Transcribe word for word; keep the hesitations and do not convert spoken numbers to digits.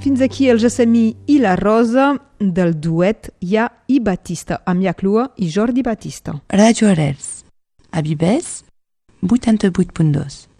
Fins aquí el Gessamí i la Rosa del duet Ja i Batista, amb Iac Lua i Jordi Batista. Radio Arels, a Bibès, vuitanta-vuit punt dos.